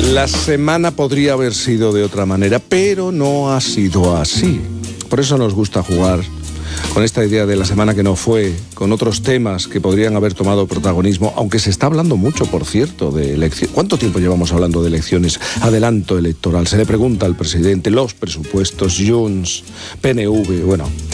La semana podría haber sido de otra manera, pero no ha sido así. Por eso nos gusta jugar con esta idea de la semana que no fue, con otros temas que podrían haber tomado protagonismo, aunque se está hablando mucho, por cierto, de elecciones. ¿Cuánto tiempo llevamos hablando de elecciones? Adelanto electoral, se le pregunta al presidente, los presupuestos, Junts, PNV, bueno...